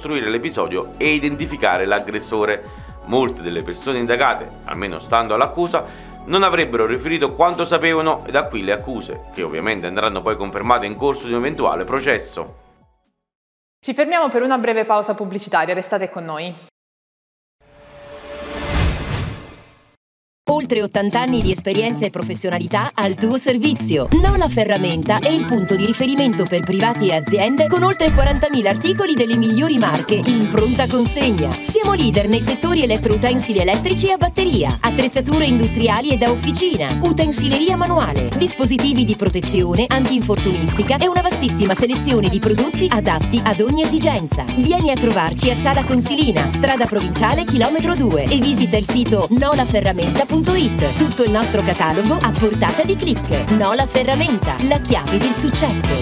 ricostruire l'episodio e identificare l'aggressore. Molte delle persone indagate, almeno stando all'accusa, non avrebbero riferito quanto sapevano, e da qui le accuse, che ovviamente andranno poi confermate in corso di un eventuale processo. Ci fermiamo per una breve pausa pubblicitaria, restate con noi. Oltre 80 anni di esperienza e professionalità al tuo servizio. Nola Ferramenta è il punto di riferimento per privati e aziende con oltre 40.000 articoli delle migliori marche in pronta consegna. Siamo leader nei settori elettroutensili elettrici e a batteria, attrezzature industriali e da officina, utensileria manuale, dispositivi di protezione, antinfortunistica e una vastissima selezione di prodotti adatti ad ogni esigenza. Vieni a trovarci a Sala Consilina, strada provinciale chilometro 2 e visita il sito nolaferramenta.it. Tutto il nostro catalogo a portata di click. Nola Ferramenta, la chiave del successo.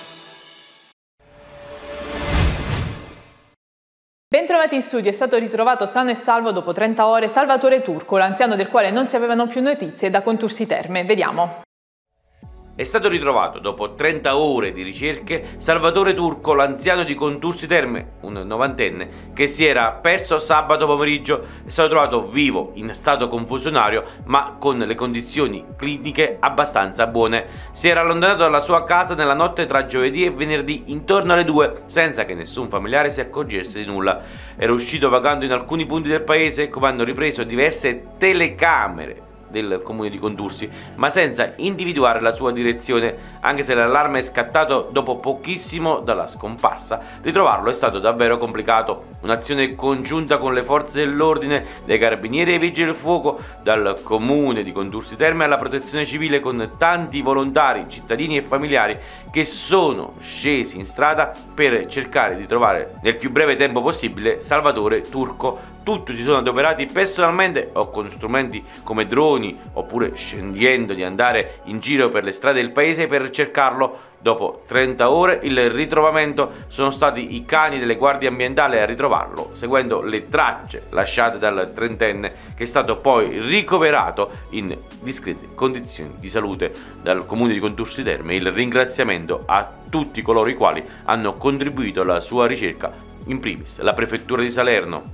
Bentrovati in studio, è stato ritrovato sano e salvo dopo 30 ore Salvatore Turco, l'anziano del quale non si avevano più notizie da Contursi Terme. Vediamo. È stato ritrovato, dopo 30 ore di ricerche, Salvatore Turco, l'anziano di Contursi Terme, un novantenne, che si era perso sabato pomeriggio. È stato trovato vivo, in stato confusionario, ma con le condizioni cliniche abbastanza buone. Si era allontanato dalla sua casa nella notte tra giovedì e venerdì intorno alle 2, senza che nessun familiare si accorgesse di nulla. Era uscito vagando in alcuni punti del paese, come hanno ripreso diverse telecamere del comune di Contursi, ma senza individuare la sua direzione. Anche se l'allarme è scattato dopo pochissimo dalla scomparsa, ritrovarlo è stato davvero complicato. Un'azione congiunta con le forze dell'ordine, dai carabinieri ai vigili del fuoco, dal comune di Contursi Terme alla protezione civile, con tanti volontari, cittadini e familiari che sono scesi in strada per cercare di trovare nel più breve tempo possibile Salvatore Turco. Tutti si sono adoperati personalmente o con strumenti come droni, oppure scegliendo di andare in giro per le strade del paese per cercarlo. Dopo 30 ore il ritrovamento sono stati i cani delle guardie ambientali a ritrovarlo, seguendo le tracce lasciate dal trentenne, che è stato poi ricoverato in discrete condizioni di salute dal comune di Contursi Terme. Il ringraziamento a tutti coloro i quali hanno contribuito alla sua ricerca, in primis la prefettura di Salerno.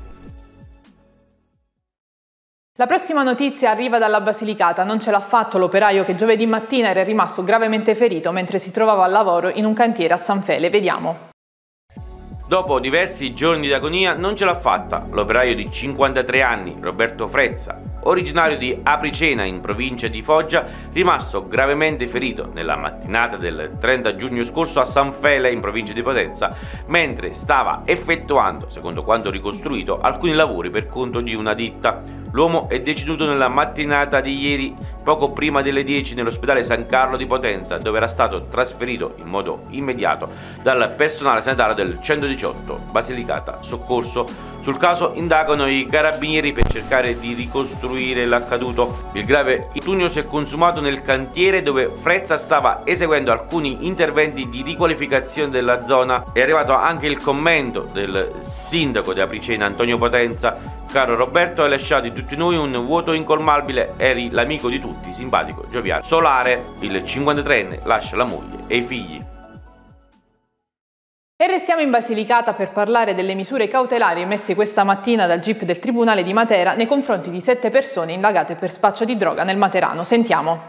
La prossima notizia arriva dalla Basilicata. Non ce l'ha fatto l'operaio che giovedì mattina era rimasto gravemente ferito mentre si trovava al lavoro in un cantiere a San Fele. Vediamo. Dopo diversi giorni di agonia non ce l'ha fatta l'operaio di 53 anni, Roberto Frezza, originario di Apricena in provincia di Foggia, rimasto gravemente ferito nella mattinata del 30 giugno scorso a San Fele in provincia di Potenza, mentre stava effettuando, secondo quanto ricostruito, alcuni lavori per conto di una ditta. L'uomo è deceduto nella mattinata di ieri, poco prima delle 10, nell'ospedale San Carlo di Potenza, dove era stato trasferito in modo immediato dal personale sanitario del 118 Basilicata Soccorso. Sul caso indagano i carabinieri per cercare di ricostruire l'accaduto. Il grave infortunio si è consumato nel cantiere dove Frezza stava eseguendo alcuni interventi di riqualificazione della zona. È arrivato anche il commento del sindaco di Apricena, Antonio Potenza. Caro Roberto, hai lasciato in tutti noi un vuoto incolmabile, eri l'amico di tutti, simpatico, gioviale. Solare, il 53enne, lascia la moglie e i figli. E restiamo in Basilicata per parlare delle misure cautelari emesse questa mattina dal GIP del Tribunale di Matera nei confronti di 7 persone indagate per spaccio di droga nel Materano. Sentiamo.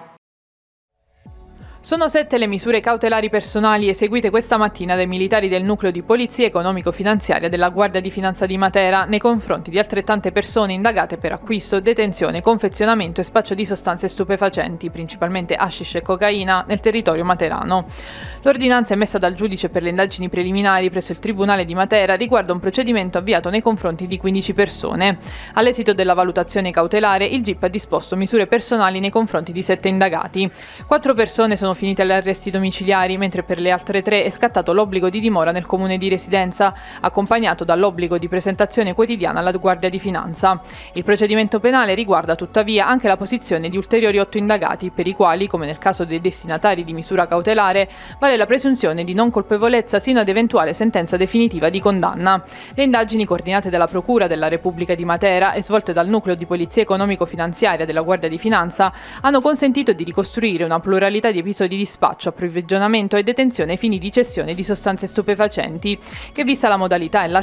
Sono 7 le misure cautelari personali eseguite questa mattina dai militari del nucleo di polizia economico-finanziaria della Guardia di Finanza di Matera nei confronti di altrettante persone indagate per acquisto, detenzione, confezionamento e spaccio di sostanze stupefacenti, principalmente hashish e cocaina, nel territorio materano. L'ordinanza emessa dal giudice per le indagini preliminari presso il Tribunale di Matera riguarda un procedimento avviato nei confronti di 15 persone. All'esito della valutazione cautelare, il GIP ha disposto misure personali nei confronti di 7 indagati. 4 persone sono finite agli arresti domiciliari, mentre per le altre 3 è scattato l'obbligo di dimora nel comune di residenza, accompagnato dall'obbligo di presentazione quotidiana alla Guardia di Finanza. Il procedimento penale riguarda tuttavia anche la posizione di ulteriori 8 indagati, per i quali, come nel caso dei destinatari di misura cautelare, vale la presunzione di non colpevolezza sino ad eventuale sentenza definitiva di condanna. Le indagini, coordinate dalla Procura della Repubblica di Matera e svolte dal Nucleo di Polizia Economico-Finanziaria della Guardia di Finanza, hanno consentito di ricostruire una pluralità di episodi di spaccio, approvvigionamento e detenzione ai fini di cessione di sostanze stupefacenti, che, vista la modalità e